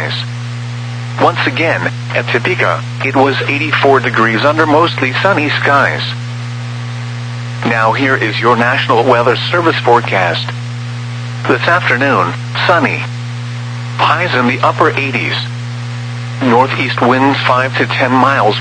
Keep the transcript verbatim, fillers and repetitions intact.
skies. Once again, at Topeka, it was eighty-four degrees under mostly sunny skies. Now here is your National Weather Service forecast. This afternoon, sunny. Highs in the upper eighties. Northeast winds five to ten miles